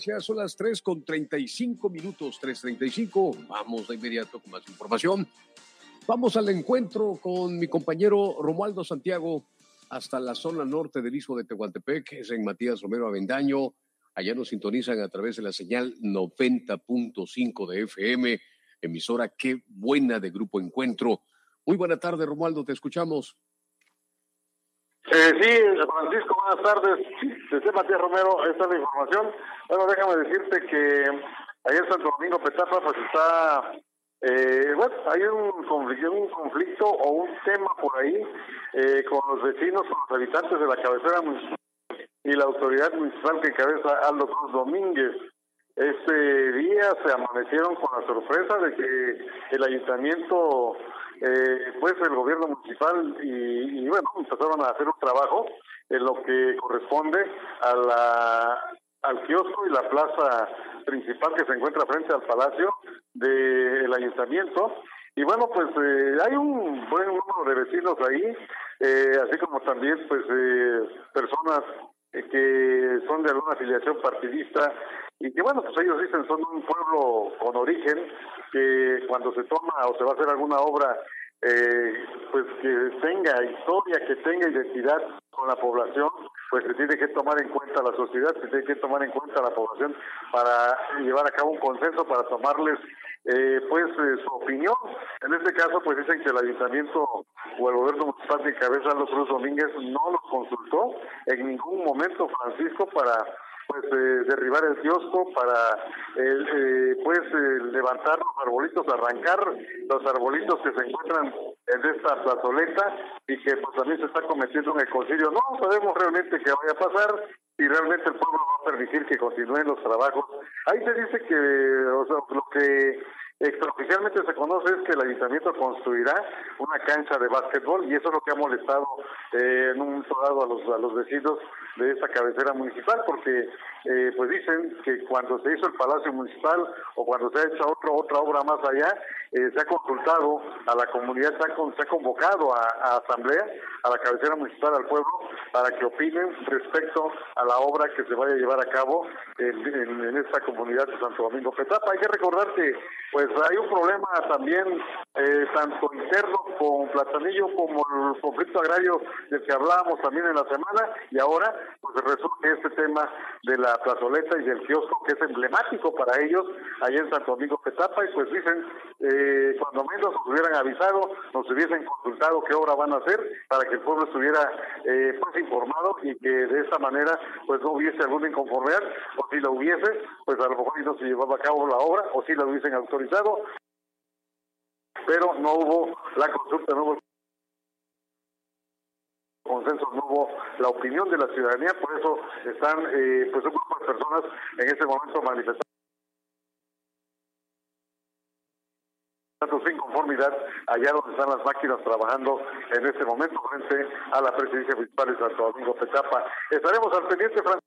Gracias, son las 3:35, 3:35. Vamos de inmediato con más información. Vamos al encuentro con mi compañero Romualdo Santiago hasta la zona norte del istmo de Tehuantepec, es en Matías Romero Avendaño. Allá nos sintonizan a través de la señal 90.5 de FM, emisora Qué Buena de Grupo Encuentro. Muy buena tarde, Romualdo, te escuchamos. Sí, Francisco, buenas tardes. Desde Matías Romero, esta es la información. Bueno, déjame decirte que ahí en Santo Domingo Petapa, pues está, hay un conflicto o un tema por ahí con los vecinos, con los habitantes de la cabecera municipal y la autoridad municipal que encabeza Aldo Cruz Domínguez. Este día se amanecieron con la sorpresa de que el ayuntamiento, pues el gobierno municipal y bueno, empezaron a hacer un trabajo en lo que corresponde al kiosco y la plaza principal que se encuentra frente al palacio del ayuntamiento. Y bueno, pues hay un buen número de vecinos ahí, así como también pues personas que son de alguna afiliación partidista y que bueno, pues ellos dicen son un pueblo con origen, que cuando se toma o se va a hacer alguna obra, pues que tenga historia, que tenga identidad con la población, pues se tiene que tomar en cuenta la sociedad, se tiene que tomar en cuenta la población para llevar a cabo un consenso, para tomarles su opinión. En este caso, pues dicen que el ayuntamiento o el gobierno municipal que encabeza Aldo Cruz Domínguez no los consultó en ningún momento, Francisco, para derribar el kiosco, para levantar los arbolitos, arrancar los arbolitos que se encuentran en esta plazoleta y que pues también se está cometiendo un ecocidio. No sabemos realmente qué vaya a pasar, si realmente el pueblo va a permitir que continúen los trabajos. Ahí se dice que, o sea, lo que extraoficialmente se conoce es que el ayuntamiento construirá una cancha de básquetbol y eso es lo que ha molestado en un momento dado a los vecinos de esta cabecera municipal, porque pues dicen que cuando se hizo el Palacio Municipal o cuando se ha hecho otra obra más allá, se ha consultado a la comunidad, se ha convocado a asamblea, a la cabecera municipal, al pueblo, para que opinen respecto a la obra que se vaya a llevar a cabo en esta comunidad de Santo Domingo Petapa. Hay que recordar que pues hay un problema también tanto interno con Platanillo como el conflicto agrario del que hablábamos también en la semana, y ahora pues resurge este tema de la plazoleta y del kiosco que es emblemático para ellos allá en Santo Domingo Petapa, y pues dicen cuando menos nos hubieran avisado, nos hubiesen consultado qué obra van a hacer para que el pueblo estuviera pues informado y que de esta manera pues no hubiese alguna inconformidad, o si lo hubiese, pues a lo mejor no se llevaba a cabo la obra, o si la hubiesen autorizado, pero no hubo la consulta, no hubo consenso, no hubo la opinión de la ciudadanía. Por eso están pues un grupo de personas en este momento manifestando su inconformidad allá donde están las máquinas trabajando en este momento frente a la presidencia municipal de Santo Domingo Petapa. Estaremos al pendiente, Francisco,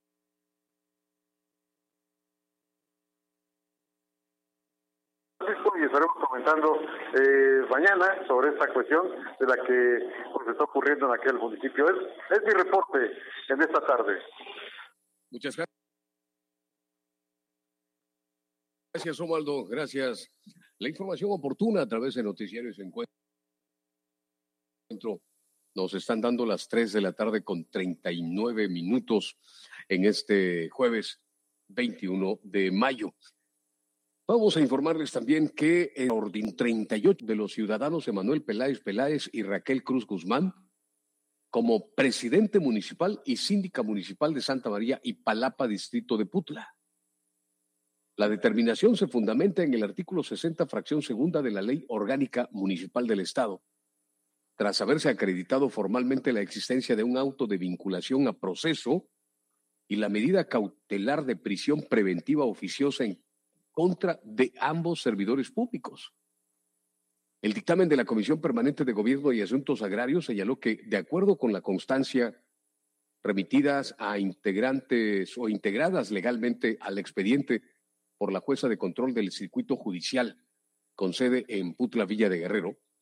y estaremos comentando mañana sobre esta cuestión de la que pues está ocurriendo en aquel municipio. Es mi reporte en esta tarde. Muchas gracias, Romualdo. Gracias. La información oportuna a través de Noticiarios Encuentro. Nos están dando las 3:39 en este jueves 21 de mayo. Vamos a informarles también que el orden 38 de los ciudadanos Emanuel Peláez y Raquel Cruz Guzmán como presidente municipal y síndica municipal de Santa María y Palapa, distrito de Putla. La determinación se fundamenta en el artículo 60, fracción segunda de la Ley Orgánica Municipal del Estado, tras haberse acreditado formalmente la existencia de un auto de vinculación a proceso y la medida cautelar de prisión preventiva oficiosa en contra de ambos servidores públicos. El dictamen de la Comisión Permanente de Gobierno y Asuntos Agrarios señaló que, de acuerdo con la constancia remitidas a integrantes o integradas legalmente al expediente por la jueza de control del circuito judicial con sede en Putla, Villa de Guerrero,